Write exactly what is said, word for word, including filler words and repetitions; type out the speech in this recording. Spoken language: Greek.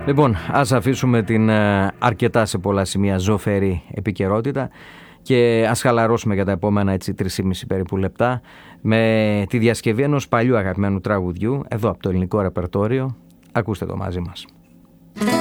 Λοιπόν, ας αφήσουμε την αρκετά σε πολλά σημεία ζωφερή επικαιρότητα και ας χαλαρώσουμε για τα επόμενα έτσι τρία και μισό περίπου λεπτά με τη διασκευή ενός παλιού αγαπημένου τραγουδιού εδώ από το ελληνικό ρεπερτόριο. Ακούστε το μαζί μας.